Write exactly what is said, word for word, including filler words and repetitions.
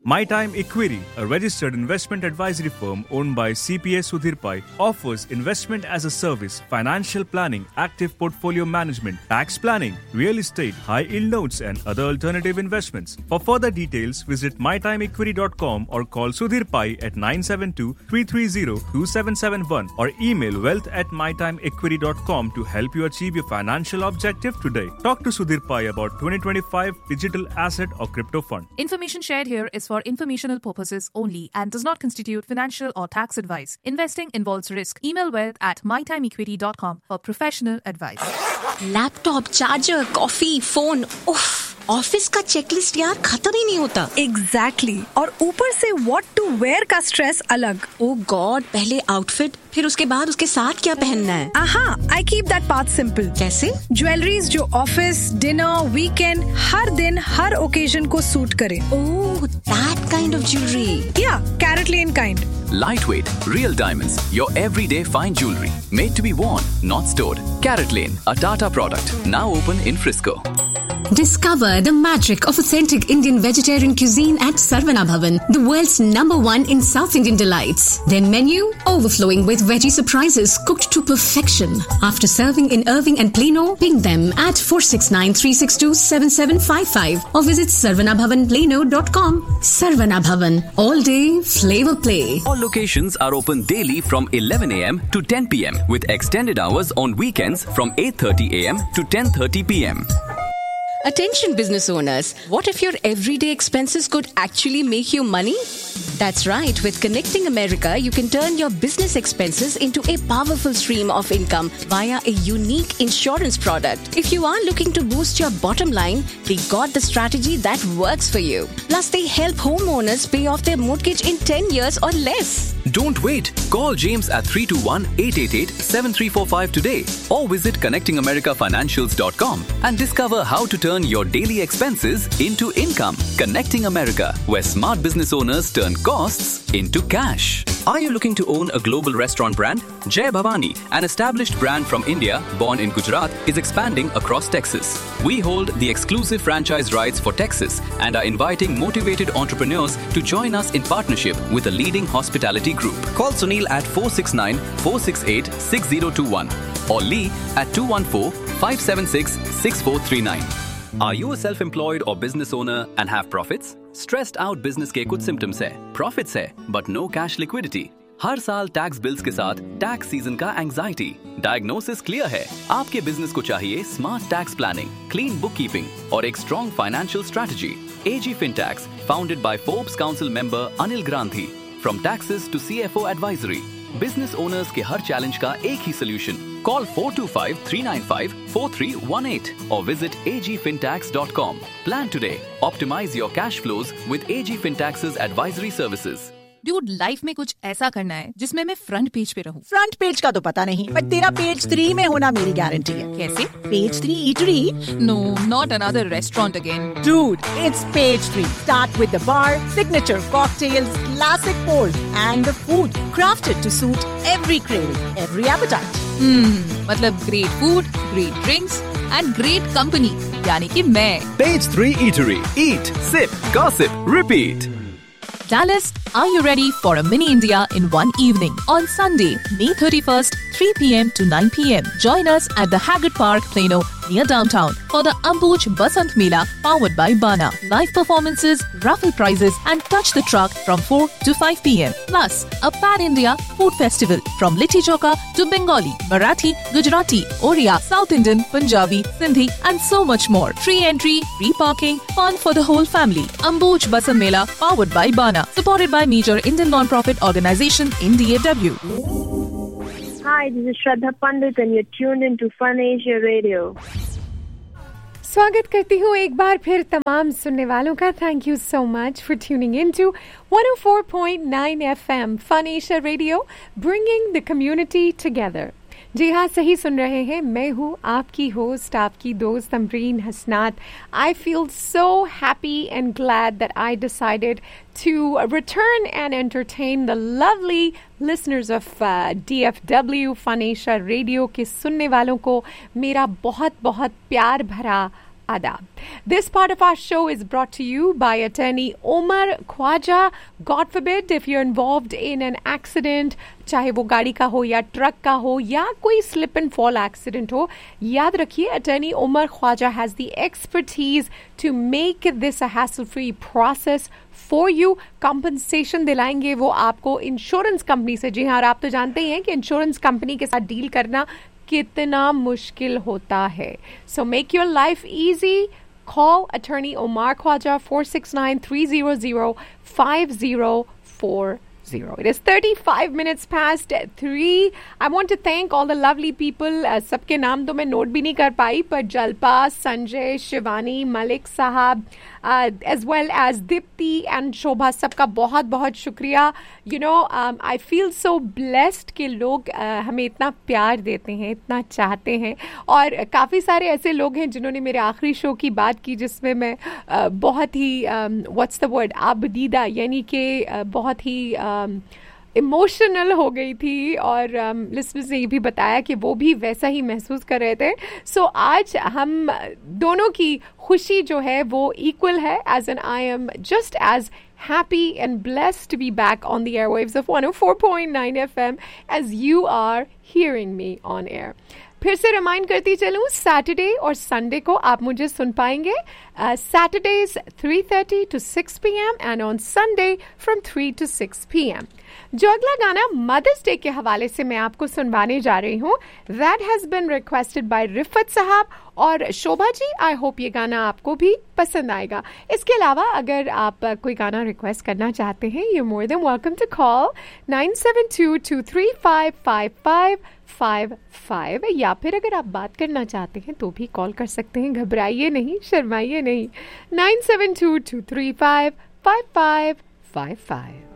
My Time Equity, a registered investment advisory firm owned by C P A Sudhir Pai, offers investment as a service, financial planning, active portfolio management, tax planning, real estate, high-yield notes and other alternative investments. For further details, visit my time equity dot com or call Sudhir Pai at nine seven two, three three zero, two seven seven one or email wealth at my time equity dot com to help you achieve your financial objective today. Talk to Sudhir Pai about twenty twenty-five digital asset or crypto fund. Information shared here is for informational purposes only and does not constitute financial or tax advice. Investing involves risk. Email wealth at my time equity dot com for professional advice. Laptop, charger, coffee, phone, उफ, office का checklist यार खत्म ही नहीं होता. Exactly exactly. और ऊपर से what to where का स्ट्रेस अलग. ओ गॉड, पहले आउटफिट, फिर उसके बाद उसके साथ क्या पहनना है. आहा, I keep that path simple. कैसे? ज्वेलरीज जो ऑफिस, डिनर, वीकेंड, हर दिन हर ओकेजन को सूट करे. ओह, दैट काइंड ऑफ ज्वेलरी. या, carat lane kind. Lightweight, real diamonds, your everyday fine jewelry, made to be worn, not stored. Carrot Lane, a Tata product, now open in Frisco. Discover the magic of authentic Indian vegetarian cuisine at Sarvana Bhavan, the world's number one in South Indian delights. Their menu, overflowing with veggie surprises cooked to perfection. After serving in Irving and Plano, ping them at four six nine, three six two, seven seven five five or visit sarvana bhavan plano dot com. Sarvana Bhavan, all day flavor play. All locations are open daily from eleven a.m. to ten p.m. with extended hours on weekends from eight thirty a.m. to ten thirty p.m. Attention business owners, what if your everyday expenses could actually make you money? That's right, with Connecting America, you can turn your business expenses into a powerful stream of income via a unique insurance product. If you are looking to boost your bottom line, they got the strategy that works for you. Plus, they help homeowners pay off their mortgage in ten years or less. Don't wait. Call James at three two one, eight eight eight, seven three four five today or visit connecting america financials dot com and discover how to turn your daily expenses into income. Connecting America, where smart business owners turn costs into cash. Are you looking to own a global restaurant brand? Jai Bhavani, an established brand from India, born in Gujarat, is expanding across Texas. We hold the exclusive franchise rights for Texas and are inviting motivated entrepreneurs to join us in partnership with a leading hospitality group. Call Sunil at four six nine, four six eight, six zero two one or Lee at two one four, five seven six, six four three nine. Are you a self-employed or business owner and have profits? Stressed out business के कुछ symptoms है, profits है, but no cash liquidity. हर साल tax bills के साथ tax season का anxiety. Diagnosis clear है. आपके बिजनेस को चाहिए smart tax planning, clean book keeping और एक strong financial strategy. A G FinTax, founded by Forbes Council member Anil Grandhi. From taxes to C F O advisory, business owners के हर challenge का एक ही solution. Call four two five, three nine five, four three one eight or visit a g fintax dot com. Plan today. Optimize your cash flows with A G FinTax's advisory services. Dude, life में कुछ ऐसा करना है जिसमें मैं front page पे रहूं. Front page का तो पता नहीं, बट तेरा पेज थ्री में होना मेरी गारंटी है. कैसे? Page three eatery. No, not another restaurant again. Dude, it's page three. Start with the bar, signature cocktails, classic pours, and the food crafted to suit every craving, every appetite. Hmm, मतलब great food, great drinks, and great company. यानी कि मैं. Page three Eatery. Eat, sip, gossip, repeat. Dallas, are you ready for a mini India in one evening? On Sunday, May thirty-first, three p.m. to nine p.m. Join us at the Haggard Park, Plano, near downtown for the Ambuj Basant Mela powered by Bana. Live performances, raffle prizes and touch the truck from four to five p.m. Plus, a pan-India food festival from Litti Chokha to Bengali, Marathi, Gujarati, Oriya, South Indian, Punjabi, Sindhi and so much more. Free entry, free parking, fun for the whole family. Ambuj Basant Mela powered by Bana. Supported by major Indian non-profit organization N D A W. Hi, this is Shraddha Pandit and you're tuned into Fun Asia Radio. स्वागत करती हूँ एक बार फिर तमाम सुनने वालों का. Thank you so much for tuning in to one oh four point nine F M Fun Asia Radio, bringing the community together. जी हाँ, सही सुन रहे हैं. मैं हूँ आपकी होस्ट, आपकी दोस्त तमरीन हसनात. I feel so happy and glad that I decided to return and entertain the lovely listeners of uh, D F W Fun Asia Radio के सुनने वालों को मेरा बहुत बहुत प्यार भरा Adab. This part of our show is brought to you by attorney Omar Khwaja. God forbid if you're involved in an accident, चाहे वो गाड़ी का हो या ट्रक का हो या कोई slip and fall accident हो, याद रखिए attorney Omar Khwaja has the expertise to make this a hassle-free process for you. Compensation दिलाएंगे वो आपको इंश्योरेंस कंपनी से. जी हाँ, और आप तो जानते ही हैं कि इंश्योरेंस कंपनी के साथ डील करना कितना मुश्किल होता है. So make your life easy. Call attorney Omar Khwaja four six nine, three zero zero, five zero four zero. It is thirty-five minutes past three. I want to thank all the lovely people. Uh, सबके नाम तो मैं note भी नहीं कर पाई, पर जल्पा, संजय, शिवानी, मलिक साहब, uh, as well as Deepti and शोभा, सबका बहुत बहुत शुक्रिया. You know, um, I feel so blessed कि लोग uh, हमें इतना प्यार देते हैं, इतना चाहते हैं. और काफ़ी सारे ऐसे लोग हैं जिन्होंने मेरे आखिरी शो की बात की जिसमें मैं uh, बहुत ही um, what's the word आबदीदा यानी कि uh, बहुत ही इमोशनल um, हो गई थी. और लिसनर्स um, ने ये भी बताया कि वो भी वैसा ही महसूस कर रहे थे. सो so, आज हम दोनों की खुशी जो है वो इक्वल है. As an I am just as happy and blessed to be back on the airwaves of one oh four point nine F M as you are hearing me on air. फिर से remind करती चलूँ, Saturday और Sunday को आप मुझे सुन पाएंगे. Saturdays three thirty to six p m and on Sunday from three to six p m जो अगला गाना मदर्स डे के हवाले से मैं आपको सुनवाने जा रही हूँ, that has been requested bye Rifat साहब और शोभा जी. आई होप ये गाना आपको भी पसंद आएगा. इसके अलावा अगर आप कोई गाना रिक्वेस्ट करना चाहते हैं, you more than welcome to call nine seven two, two three five, five five five five, या फिर अगर आप बात करना चाहते हैं तो भी कॉल कर सकते हैं. घबराइए नहीं, शर्माइए नहीं. nine seven two, two three five, five five five five.